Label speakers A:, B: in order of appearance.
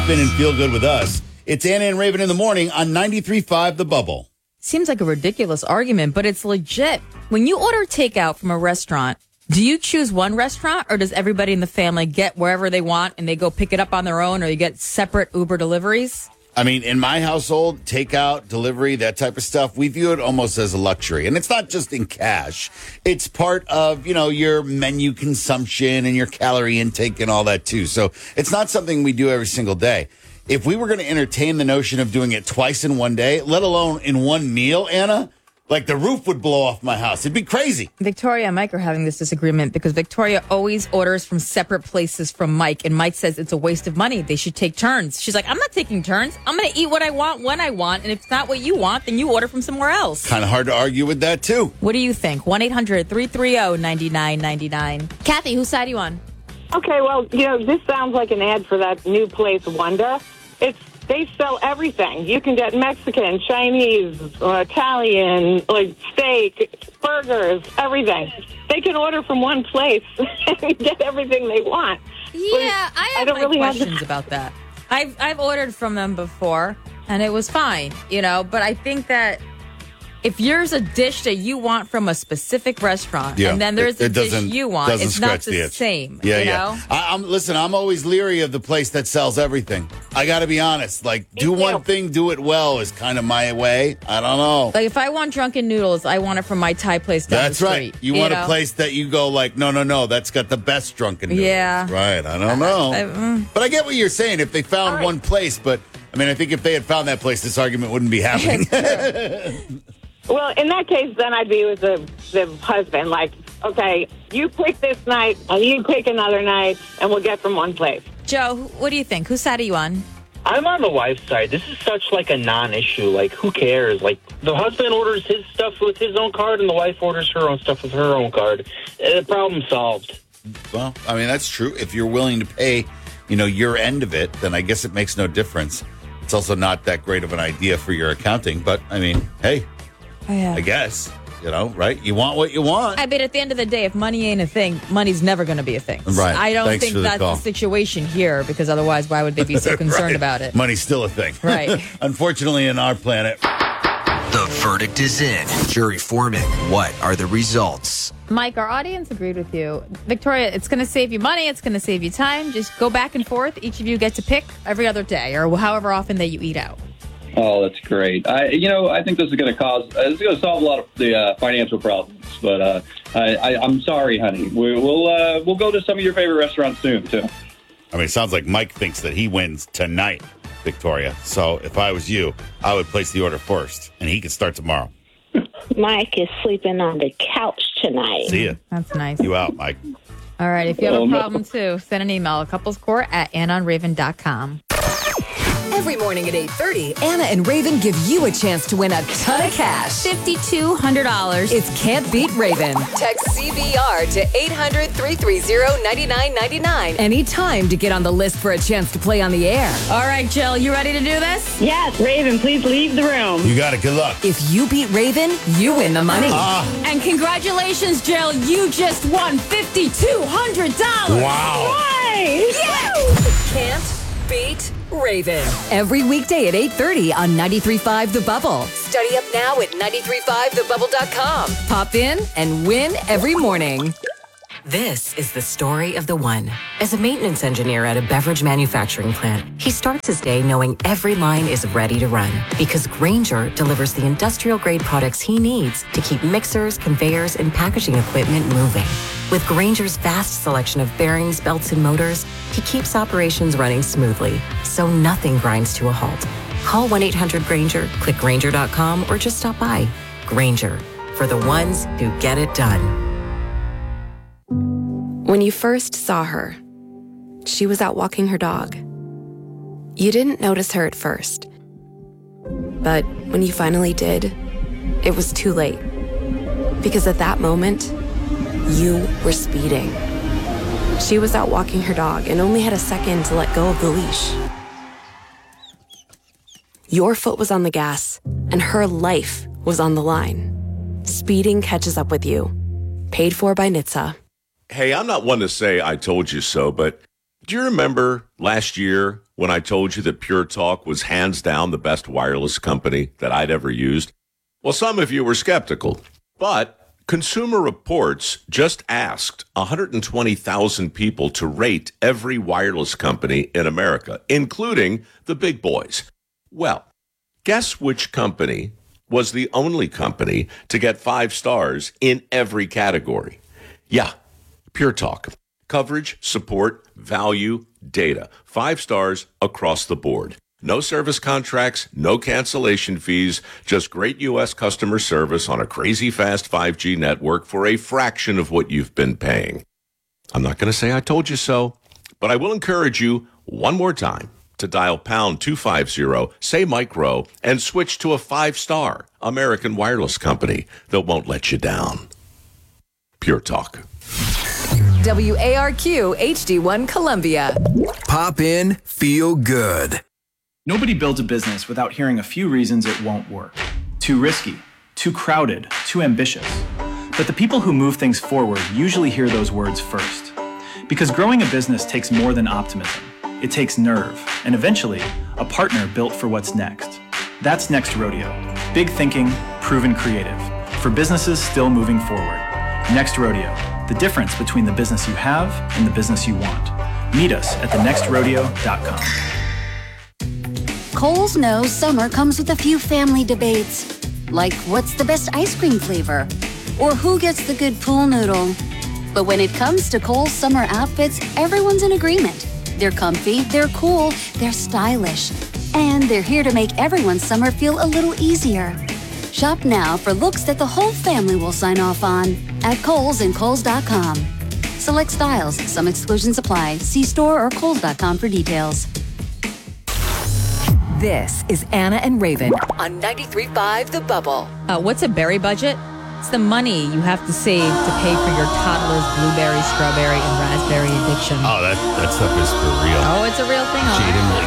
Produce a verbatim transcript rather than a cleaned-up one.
A: Hop in and feel good with us. It's Anna and Raven in the morning on ninety-three point five The Bubble.
B: Seems like a ridiculous argument, but it's legit. When you order takeout from a restaurant, do you choose one restaurant or does everybody in the family get wherever they want and they go pick it up on their own, or you get separate Uber deliveries?
A: I mean, in my household, takeout, delivery, that type of stuff, we view it almost as a luxury. And it's not just in cash. It's part of, you know, your menu consumption and your calorie intake and all that, too. So it's not something we do every single day. If we were going to entertain the notion of doing it twice in one day, let alone in one meal, Anna, like the roof would blow off my house. It'd be crazy.
B: Victoria and Mike are having this disagreement because Victoria always orders from separate places from Mike, and Mike says it's a waste of money. They should take turns. She's like, I'm not taking turns. I'm going to eat what I want when I want, and if it's not what you want, then you order from somewhere else.
A: Kind of hard to argue with that, too.
B: What do you think? one eight hundred three three zero nine nine nine nine. Kathy, whose side are you on?
C: Okay, well, you know, this sounds like an ad for that new place, Wonder. It's They sell everything. You can get Mexican, Chinese, uh, Italian, like steak, burgers, everything. They can order from one place and get everything they want.
B: Yeah, I have
C: I don't
B: my
C: really
B: questions
C: have
B: about that. I've I've ordered from them before, and it was fine, you know. But I think that if there's a dish that you want from a specific restaurant,
A: Yeah,
B: and then there's
A: it,
B: a
A: it
B: dish you want,
A: doesn't
B: it's not
A: scratch the
B: the
A: itch.
B: same.
A: Yeah,
B: you
A: yeah.
B: know?
A: I, I'm listen. I'm always leery of the place that sells everything. I got to be honest. Like, do
C: too.
A: one thing, do it well is kind of my way. I don't know.
B: Like if I want drunken noodles, I want it from my Thai place down
A: That's
B: the
A: right.
B: street.
A: You want
B: know?
A: a place that you go like, no, no, no. That's got the best drunken noodles.
B: Yeah.
A: Right. I don't know.
B: I- mm.
A: But I get what you're saying. If they found
C: right.
A: one place, but I mean, I think if they had found that place, this argument wouldn't be happening.
C: Well, in that case, then I'd be with the, the husband. Like, okay, you pick this night, and you pick another night, and we'll get from one place.
B: Joe, what do you think? Whose side are you on?
D: I'm on the wife's side. This is such like a non-issue. Like, who cares? Like, the husband orders his stuff with his own card, and the wife orders her own stuff with her own card. Uh, problem solved.
A: Well, I mean, that's true. If you're willing to pay, you know, your end of it, then I guess it makes no difference. It's also not that great of an idea for your accounting, but I mean, hey,
B: Oh, yeah.
A: I guess, you know, right? You want what you want.
B: I mean, at the end of the day, if money ain't a thing, money's never going to be a thing.
A: Right.
B: I don't
A: Thanks
B: think
A: for the
B: that's
A: call.
B: the situation here, because otherwise, why would they be so concerned
A: Right.
B: about it?
A: Money's still a thing.
B: Right.
A: Unfortunately, in our planet.
E: The verdict is in. Jury Foreman, what are the results?
B: Mike, our audience agreed with you. Victoria, it's going to save you money. It's going to save you time. Just go back and forth. Each of you get to pick every other day or however often that you eat out.
F: Oh, that's great. I, you know, I think this is going to cause, uh, this is going to solve a lot of the uh, financial problems. But uh, I, I, I'm sorry, honey. We, we'll uh, we'll go to some of your favorite restaurants soon, too.
A: I mean, it sounds like Mike thinks that he wins tonight, Victoria. So if I was you, I would place the order first, and he can start tomorrow.
G: Mike is sleeping on the couch tonight.
A: See ya.
B: That's nice.
A: You out, Mike.
B: All right. If you have
F: Oh,
B: a
F: no.
B: problem, too, send an email at couplescourt at anna on raven dot com.
H: Every morning at eight thirty, Anna and Raven give you a chance to win a ton of cash.
B: five thousand two hundred dollars.
H: It's Can't Beat Raven. Text C B R to eight hundred three three zero nine nine nine nine anytime to get on the list for a chance to play on the air.
B: All right, Jill, you ready to do this?
C: Yes, Raven, please leave the room.
A: You got it. Good luck.
H: If you beat Raven, you win the money.
B: And congratulations, Jill. You just won five thousand two hundred dollars.
A: Wow.
H: Can't beat Raven. Every weekday at eight thirty on ninety-three point five The Bubble. Study up now at ninety-three point five the bubble dot com. Pop in and win every morning.
I: This is the story of the one. As a maintenance engineer at a beverage manufacturing plant, he starts his day knowing every line is ready to run because Grainger delivers the industrial-grade products he needs to keep mixers, conveyors, and packaging equipment moving. With Grainger's vast selection of bearings, belts, and motors, he keeps operations running smoothly, so nothing grinds to a halt. Call one eight hundred Grainger, click Grainger dot com, or just stop by. Grainger, for the ones who get it done.
J: When you first saw her, she was out walking her dog. You didn't notice her at first. But when you finally did, it was too late. Because at that moment, you were speeding. She was out walking her dog and only had a second to let go of the leash. Your foot was on the gas, and her life was on the line. Speeding catches up with you. Paid for by N H T S A.
K: Hey, I'm not one to say I told you so, but Do you remember last year when I told you that Pure Talk was hands down the best wireless company that I'd ever used? Well, some of you were skeptical, but Consumer Reports just asked one hundred twenty thousand people to rate every wireless company in America, including the big boys. Well, guess which company was the only company to get five stars in every category? Yeah, Pure Talk. Coverage, support, value, data. Five stars across the board. No service contracts, no cancellation fees, just great U S customer service on a crazy fast five G network for a fraction of what you've been paying. I'm not going to say I told you so, but I will encourage you one more time to dial pound two fifty, say micro, and switch to a five-star American wireless company that won't let you down. Pure Talk.
H: W A R Q H D one Columbia.
E: Pop in, feel good.
L: Nobody builds a business without hearing a few reasons it won't work. Too risky, too crowded, too ambitious. But the people who move things forward usually hear those words first. Because growing a business takes more than optimism. It takes nerve, and eventually, a partner built for what's next. That's Next Rodeo. Big thinking, proven creative. For businesses still moving forward. Next Rodeo. The difference between the business you have and the business you want. Meet us at the next rodeo dot com.
M: Kohl's knows summer comes with a few family debates, like what's the best ice cream flavor, or who gets the good pool noodle. But when it comes to Kohl's summer outfits, everyone's in agreement. They're comfy, they're cool, they're stylish, and they're here to make everyone's summer feel a little easier. Shop now for looks that the whole family will sign off on at Kohl's and Kohl's dot com. Select styles, some exclusions apply. See store or Kohl's dot com for details.
H: This is Anna and Raven on ninety-three point five The Bubble.
B: Uh, what's a berry budget? It's the money you have to save to pay for your toddler's blueberry, strawberry, and raspberry addiction.
A: Oh, that, that stuff is for real.
B: Oh, it's a real thing. all right.
A: Jaden will